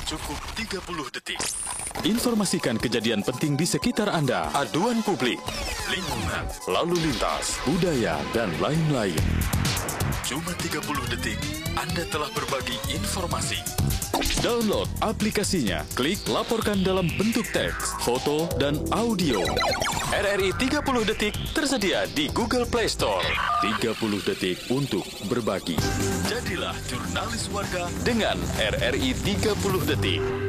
Cukup 30 detik. Informasikan kejadian penting di sekitar Anda, aduan publik, lingkungan, lalu lintas, budaya, dan lain-lain. Cuma 30 detik, Anda telah berbagi informasi. Download aplikasinya, klik laporkan dalam bentuk teks, foto, dan audio. RRI 30 detik tersedia di Google Play Store. 30 detik untuk berbagi. Jadilah jurnalis warga dengan RRI 30 detik.